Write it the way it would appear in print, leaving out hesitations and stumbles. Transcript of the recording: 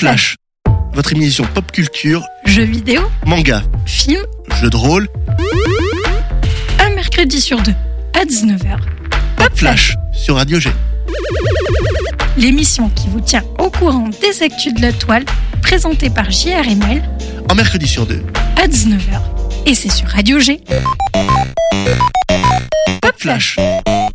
Flash, votre émission pop culture, Jeux vidéo, manga, films, jeux de rôle, un mercredi sur deux, à 19h. Pop Flash sur Radio G. L'émission qui vous tient au courant des actus de la toile, présentée par JRML, Un mercredi sur deux. à 19h. Et c'est sur Radio G. Pop Flash.